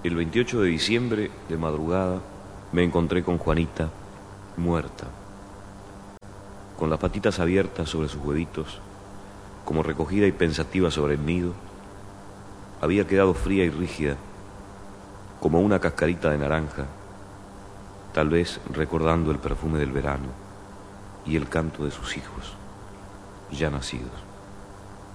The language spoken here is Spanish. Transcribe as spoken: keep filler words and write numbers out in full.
El veintiocho de diciembre, de madrugada, me encontré con Juanita muerta, con las patitas abiertas sobre sus huevitos, como recogida y pensativa sobre el nido. Había quedado fría y rígida, como una cascarita de naranja, tal vez recordando el perfume del verano y el canto de sus hijos ya nacidos.